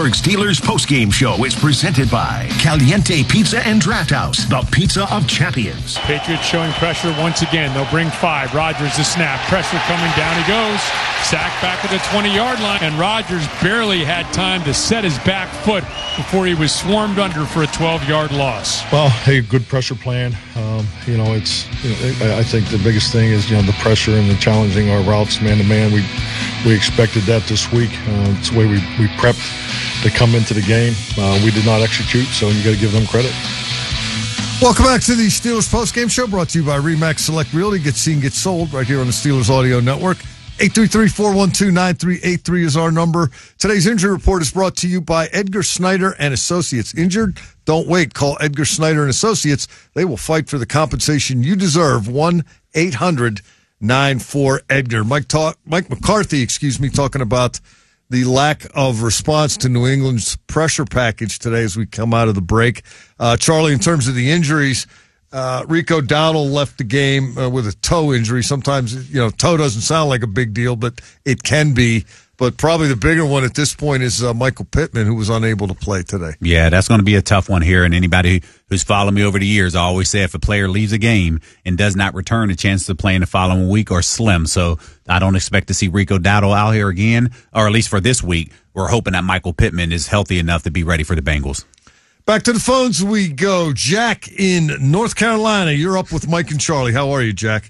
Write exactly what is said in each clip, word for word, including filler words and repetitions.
Pittsburgh Steelers postgame show is presented by Caliente Pizza and Draft House, the pizza of champions. Patriots showing pressure once again. They'll bring five. Rodgers the snap. Pressure coming down. He goes. Sack back at the twenty-yard line. And Rodgers barely had time to set his back foot before he was swarmed under for a twelve-yard loss. Well, hey, good pressure plan. Um, you know, it's. You know, I think the biggest thing is you know the pressure and the challenging our routes man to man. We we expected that this week. Uh, it's the way we we prepped to come into the game. Uh, we did not execute, so you got to give them credit. Welcome back to the Steelers postgame show, brought to you by RE/MAX Select Realty. Get seen, get sold right here on the Steelers Audio Network. eight three three, four one two, nine three eight three is our number. Today's injury report is brought to you by Edgar Snyder and Associates. Injured? Don't wait. Call Edgar Snyder and Associates. They will fight for the compensation you deserve. one eight hundred nine four Edgar. Mike, talk, Mike McCarthy, excuse me, talking about the lack of response to New England's pressure package today as we come out of the break. Uh, Charlie, in terms of the injuries, uh, Rico Dowdle left the game uh, with a toe injury. Sometimes, you know, toe doesn't sound like a big deal, but it can be. But probably the bigger one at this point is uh, Michael Pittman, who was unable to play today. Yeah, that's going to be a tough one here. And anybody who's followed me over the years, I always say if a player leaves a game and does not return, the chances of playing the following week are slim. So I don't expect to see Rico Dowdle out here again, or at least for this week. We're hoping that Michael Pittman is healthy enough to be ready for the Bengals. Back to the phones we go. Jack in North Carolina. You're up with Mike and Charlie. How are you, Jack?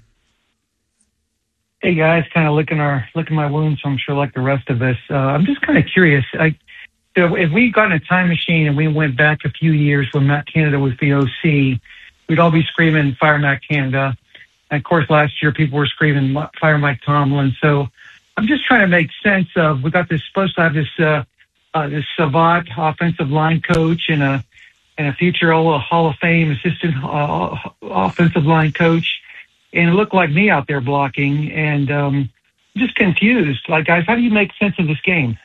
Hey guys, kind of licking our licking my wounds, so I'm sure like the rest of us. Uh, I'm just kind of curious. I, so if we got in a time machine and we went back a few years when Matt Canada was the O C, we'd all be screaming "Fire Matt Canada." And of course, last year people were screaming "Fire Mike Tomlin." So I'm just trying to make sense of we got this supposed to have this uh, uh, this savant offensive line coach and a and a future Hall of Fame assistant uh, offensive line coach. And it looked like me out there blocking, and um, just confused. Like, guys, how do you make sense of this game?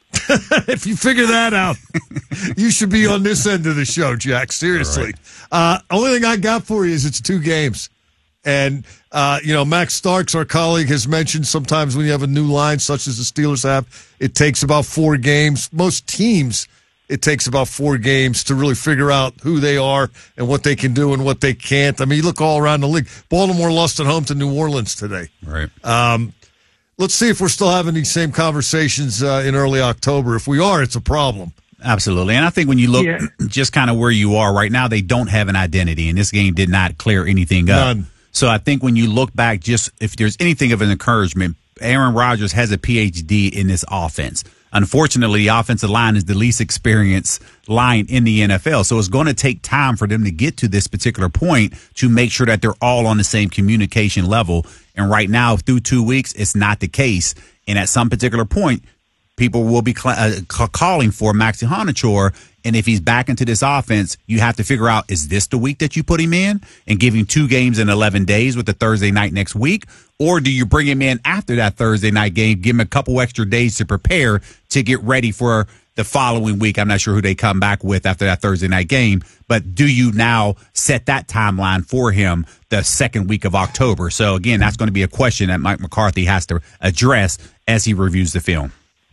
If you figure that out, you should be on this end of the show, Jack. Seriously. Right. Uh, only thing I got for you is it's two games. And, uh, you know, Max Starks, our colleague, has mentioned sometimes when you have a new line, such as the Steelers have, it takes about four games. Most teams, it takes about four games to really figure out who they are and what they can do and what they can't. I mean, you look all around the league. Baltimore lost at home to New Orleans today. Right. Um, let's see if we're still having these same conversations uh, in early October. If we are, it's a problem. Absolutely. And I think when you look yeah. just kind of where you are right now, they don't have an identity, and this game did not clear anything up. None. So I think when you look back, just if there's anything of an encouragement, Aaron Rodgers has a P H D in this offense. Unfortunately, the offensive line is the least experienced line in the N F L. So it's going to take time for them to get to this particular point to make sure that they're all on the same communication level. And right now, through two weeks, it's not the case. And at some particular point, people will be cl- uh, calling for Maxi Honachor. And if he's back into this offense, you have to figure out, is this the week that you put him in and give him two games in eleven days with the Thursday night next week? Or do you bring him in after that Thursday night game, give him a couple extra days to prepare to get ready for the following week? I'm not sure who they come back with after that Thursday night game, but do you now set that timeline for him the second week of October? So, again, that's going to be a question that Mike McCarthy has to address as he reviews the film.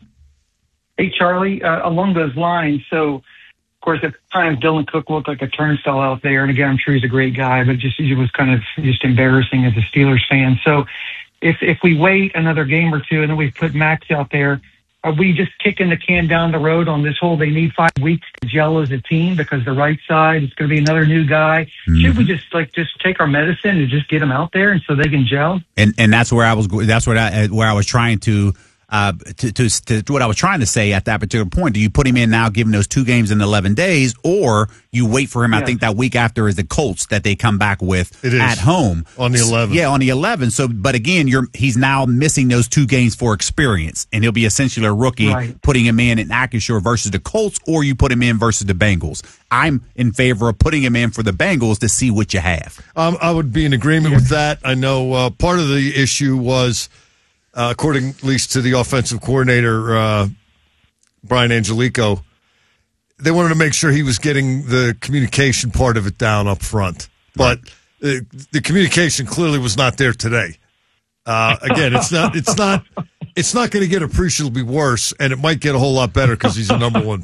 Hey, Charlie, uh, along those lines, so, of course, at times Dylan Cook looked like a turnstile out there, and again, I'm sure he's a great guy, but just it was kind of just embarrassing as a Steelers fan. So if if we wait another game or two and then we put Max out there, are we just kicking the can down the road on this whole they need five weeks to gel as a team because the right side is going to be another new guy? Mm-hmm. Should we just like just take our medicine and just get them out there and so they can gel? And and that's where I was that's what I where I was trying to Uh, to, to, to what I was trying to say at that particular point. Do you put him in now, give him those two games in eleven days, or you wait for him? Yeah. I think that week after is the Colts that they come back with at home on the eleventh. Yeah, on the eleventh. So, but again, you're he's now missing those two games for experience, and he'll be essentially a rookie. Right. Putting him in in Acrisure versus the Colts, or you put him in versus the Bengals. I'm in favor of putting him in for the Bengals to see what you have. Um, I would be in agreement yeah. with that. I know uh, part of the issue was. Uh, according at least to the offensive coordinator, uh, Brian Angelico, they wanted to make sure he was getting the communication part of it down up front. But uh, the communication clearly was not there today. Uh, again, it's not it's not, it's not going to get appreciably worse, and it might get a whole lot better because he's a number one